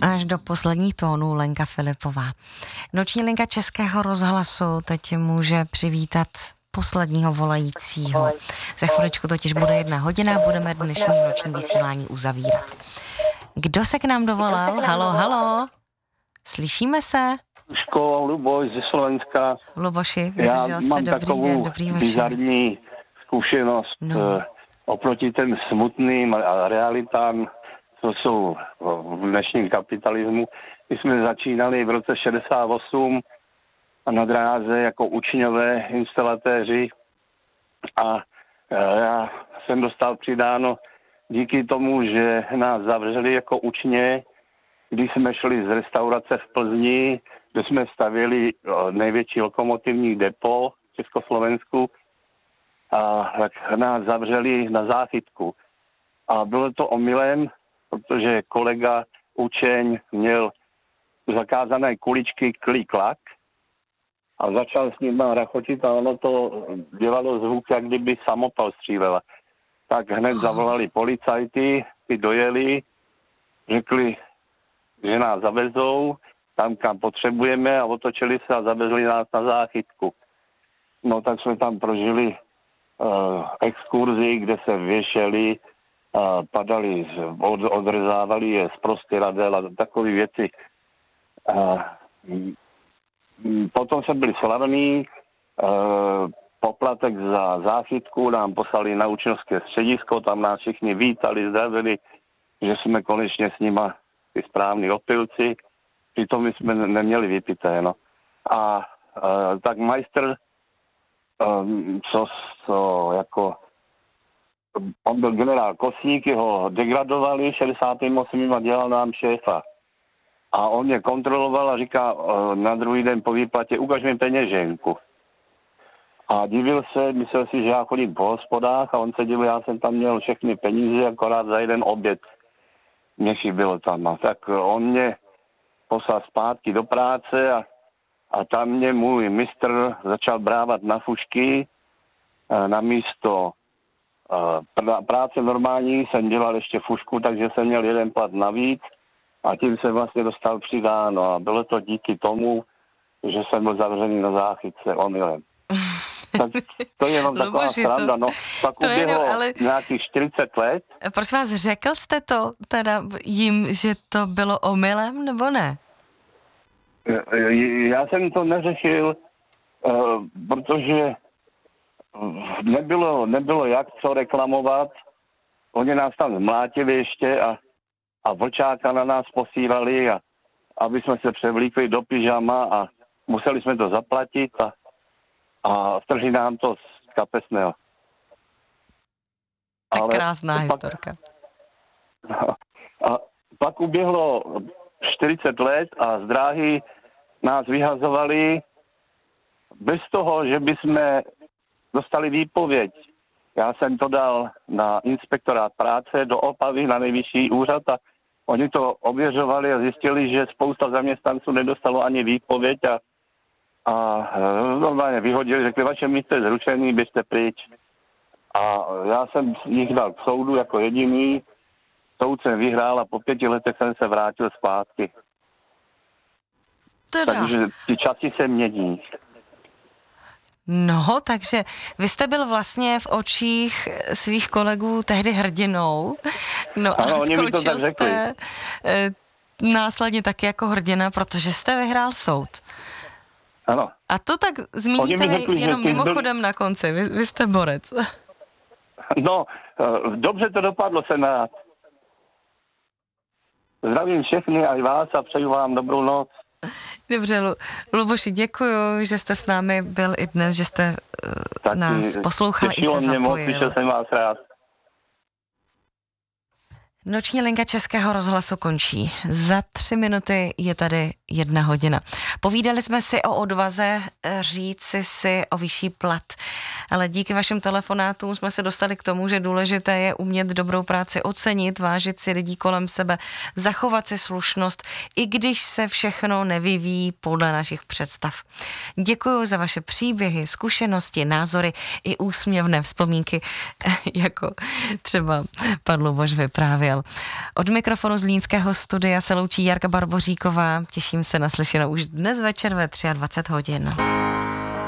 Až do posledních tónů Lenka Filipová. Noční linka Českého rozhlasu teď může přivítat posledního volajícího. Za chviličku totiž bude 1 hodina, budeme dnešní noční vysílání uzavírat. Kdo se k nám dovolal? Halo, halo. Slyšíme se? Luboš ze Slovenska. Luboši, vydržel jste, dobrý den, dobrý večer. Bizarní zkušenost oproti těm smutným realitám, co jsou v dnešním kapitalismu. My jsme začínali v roce 68 na dráze jako učňové instalatéři a já jsem dostal přidáno díky tomu, že nás zavřeli jako učně, když jsme šli z restaurace v Plzni, kde jsme stavěli největší lokomotivní depo v Československu, a tak nás zavřeli na záchytku. A bylo to omylem, protože kolega učeň měl zakázané kuličky klik-klak a začal s ním rachotit a ono to dělalo zvuk, jak kdyby samopal střílela. Tak hned zavolali policajty, ty dojeli, řekli, že nás zavezou tam, kam potřebujeme a otočili se a zavezli nás na záchytku. No tak jsme tam prožili exkurzi, kde se věšeli, padali, odrezávali je z prostěradel a takové věci. Potom jsme byli slavní, poplatek za záchytku nám poslali na učňovské středisko, tam nás všichni vítali, zdravili, že jsme konečně s nima ty správní opilci, přitom my jsme neměli vypité, no. A tak majster, co jako, on byl generál Kosník, ho degradovali 68. a dělal nám šéfa. A on mě kontroloval a říká na druhý den po výplatě, ukaž mi peněženku. A divil se, myslel si, že já chodím po hospodách a on se divil, já jsem tam měl všechny peníze, akorát za jeden oběd mě chybělo tam. A tak on mě poslal zpátky do práce a tam mě můj mistr začal brávat na fušky. Na místo práce normální jsem dělal ještě fušku, takže jsem měl jeden plat navíc a tím jsem vlastně dostal přidáno. A bylo to díky tomu, že jsem byl zavřený na záchytce omylem. Tak to je jenom taková sranda, no. Pak uběhlo nějakých 40 let. Prosím vás, řekl jste to teda jim, že to bylo omylem, nebo ne? Já jsem to neřešil, protože nebylo jak co reklamovat. Oni nás tam zmlátili ještě a vlčáka na nás posílali, a aby jsme se převlíkli do pyžama a museli jsme to zaplatit a vtrží nám to z kapesného. Tak krásná historka. A pak uběhlo 40 let a z dráhy nás vyhazovali bez toho, že bychom dostali výpověď. Já jsem to dal na inspektorát práce do Opavy na nejvyšší úřad a oni to ověřovali a zjistili, že spousta zaměstnanců nedostalo ani výpověď a normálně vyhodili, řekli, vaše místo je zrušený, běžte pryč. A já jsem jich dal k soudu jako jediný, soud jsem vyhrál a po 5 letech jsem se vrátil zpátky. Takže ty časy se mění. No, takže vy jste byl vlastně v očích svých kolegů tehdy hrdinou, no a skončil jste následně taky jako hrdina, protože jste vyhrál soud. Ano. A to tak zmíníte mi jenom mimochodem na konci, vy jste borec. No, dobře to dopadlo, jsem rád. Zdravím všechny a i vás a přeju vám dobrou noc. Dobře, Luboši, děkuju, že jste s námi byl i dnes, že jste nás poslouchal i se zapojil. Jsem vás rád. Noční linka Českého rozhlasu končí. Za 3 minuty je tady 1 hodina. Povídali jsme si o odvaze říci si o vyšší plat, ale díky vašim telefonátům jsme se dostali k tomu, že důležité je umět dobrou práci ocenit, vážit si lidí kolem sebe, zachovat si slušnost, i když se všechno nevyvíjí podle našich představ. Děkuji za vaše příběhy, zkušenosti, názory i úsměvné vzpomínky, jako třeba pan Luboš vyprávěl. přijel. Od mikrofonu z Zlínského studia se loučí Jarka Barboříková. Těším se na slyšenou už dnes večer ve 23 hodin.